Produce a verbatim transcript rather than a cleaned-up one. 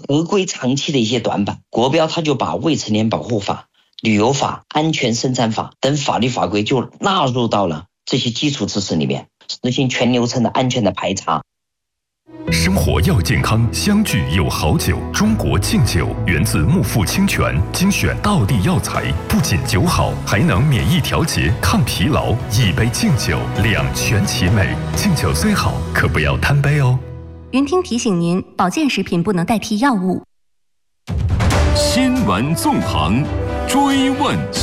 合规长期的一些短板。国标它就把未成年保护法、旅游法、安全生产法等法律法规就纳入到了这些基础知识里面，实行全流程的安全的排查。 生活要健康，相聚有好酒。中国敬酒源自木富清泉，精选道地药材，不仅酒好，还能免疫调节、抗疲劳。一杯敬酒，两全其美。敬酒虽好，可不要贪杯哦。 云听提醒您，保健食品不能代替药物。 新闻纵横，追问